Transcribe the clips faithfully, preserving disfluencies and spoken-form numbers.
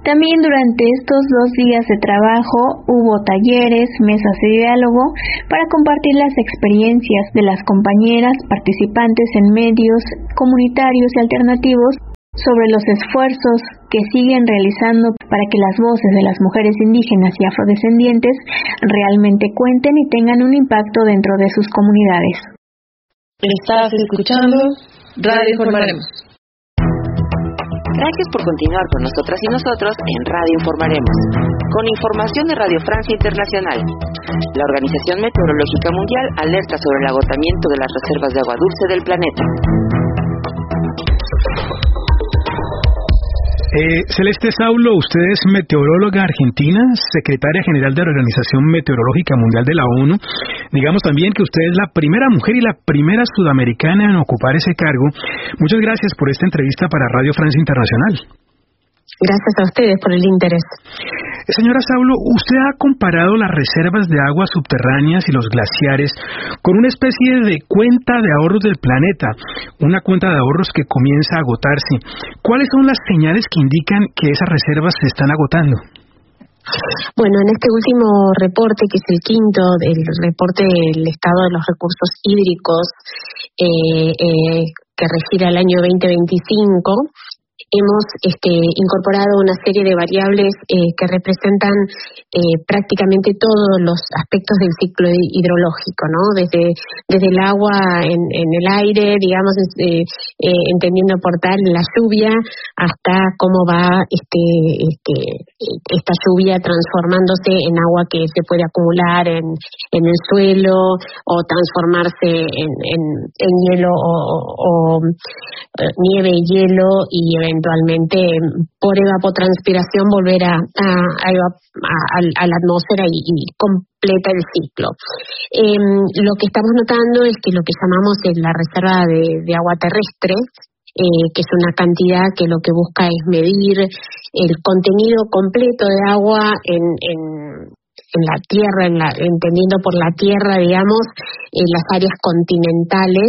También durante estos dos días de trabajo hubo talleres, mesas de diálogo para compartir las experiencias de las compañeras participantes en medios comunitarios y alternativos sobre los esfuerzos que siguen realizando para que las voces de las mujeres indígenas y afrodescendientes realmente cuenten y tengan un impacto dentro de sus comunidades. Estás escuchando Radio Informaremos. Gracias por continuar con nosotras y nosotros en Radio Informaremos, con información de Radio Francia Internacional. La Organización Meteorológica Mundial alerta sobre el agotamiento de las reservas de agua dulce del planeta. Eh, Celeste Saulo, usted es meteoróloga argentina, secretaria general de la Organización Meteorológica Mundial de la ONU. Digamos también que usted es la primera mujer y la primera sudamericana en ocupar ese cargo. Muchas gracias por esta entrevista para Radio Francia Internacional. Gracias a ustedes por el interés. Señora Saulo, usted ha comparado las reservas de aguas subterráneas y los glaciares con una especie de cuenta de ahorros del planeta, una cuenta de ahorros que comienza a agotarse. ¿Cuáles son las señales que indican que esas reservas se están agotando? Bueno, en este último reporte, que es el quinto, el reporte del estado de los recursos hídricos eh, eh, que refiere al año veinte veinticinco, hemos este, incorporado una serie de variables eh, que representan eh, prácticamente todos los aspectos del ciclo hidrológico, ¿no? Desde, desde el agua en, en el aire, digamos, eh, eh, entendiendo por tal la lluvia, hasta cómo va este, este, esta lluvia transformándose en agua que se puede acumular en, en el suelo o transformarse en, en, en hielo o, o, o nieve y hielo y eventualmente por evapotranspiración volver a, a, a, a, a la atmósfera y, y completa el ciclo. Eh, lo que estamos notando es que lo que llamamos es la reserva de, de agua terrestre, eh, que es una cantidad que lo que busca es medir el contenido completo de agua en, en en la tierra, en la, entendiendo por la tierra, digamos, en las áreas continentales.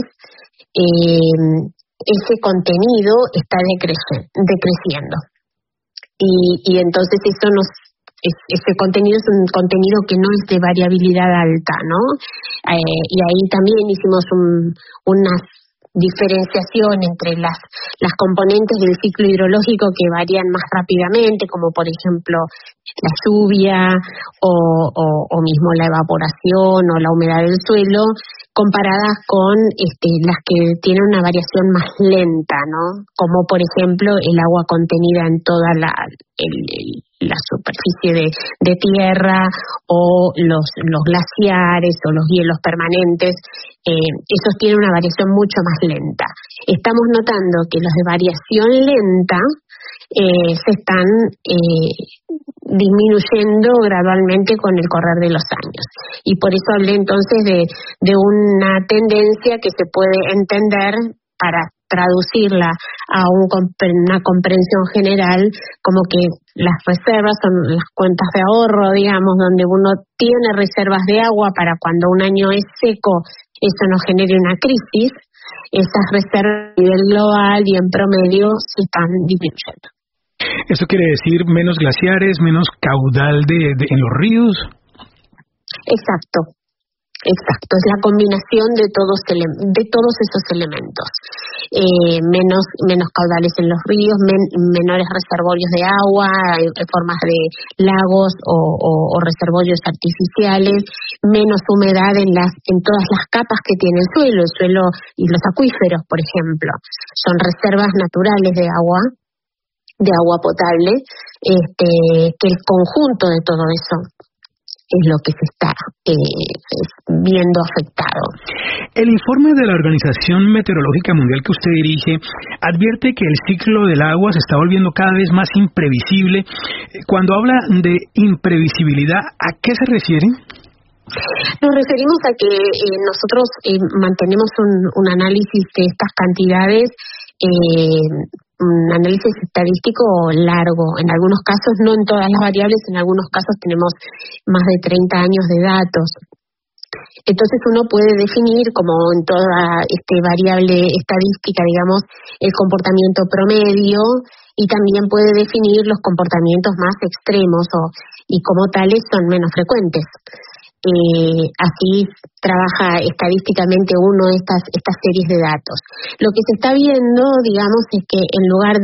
Eh, ese contenido está decre- decreciendo. Y, y entonces eso nos, es, ese contenido es un contenido que no es de variabilidad alta, ¿no? Eh, y ahí también hicimos un, unas diferenciación entre las, las componentes del ciclo hidrológico que varían más rápidamente, como por ejemplo la lluvia o, o, o mismo la evaporación o la humedad del suelo, comparadas con este, las que tienen una variación más lenta, ¿no? Como por ejemplo el agua contenida en toda la, el, el, la superficie de, de tierra o los, los glaciares o los hielos permanentes. Eh, esos tienen una variación mucho más lenta. Estamos notando que los de variación lenta eh, se están eh, disminuyendo gradualmente con el correr de los años. Y por eso hablé entonces de, de una tendencia que se puede entender para traducirla a un, una comprensión general, como que las reservas son las cuentas de ahorro, digamos, donde uno tiene reservas de agua para cuando un año es seco, eso no genere una crisis. Esas reservas a nivel global y en promedio se están disminuyendo. ¿Esto quiere decir menos glaciares, menos caudal de, de en los ríos? Exacto. Exacto, es la combinación de todos ele- de todos esos elementos. Eh, menos menos caudales en los ríos, men- menores reservorios de agua, en formas de lagos o, o, o reservorios artificiales, menos humedad en las en todas las capas que tiene el suelo, el suelo y los acuíferos, por ejemplo, son reservas naturales de agua, de agua potable, este, que el conjunto de todo eso es lo que se está eh, viendo afectado. El informe de la Organización Meteorológica Mundial que usted dirige advierte que el ciclo del agua se está volviendo cada vez más imprevisible. Cuando habla de imprevisibilidad, ¿a qué se refiere? Nos referimos a que eh, nosotros eh, mantenemos un, un análisis de estas cantidades, eh, un análisis estadístico largo, en algunos casos, no en todas las variables, en algunos casos tenemos más de treinta años de datos. Entonces uno puede definir, como en toda este variable estadística, digamos, el comportamiento promedio y también puede definir los comportamientos más extremos o, y como tales son menos frecuentes. Eh, así trabaja estadísticamente uno estas estas series de datos. Lo que se está viendo, digamos, es que en lugar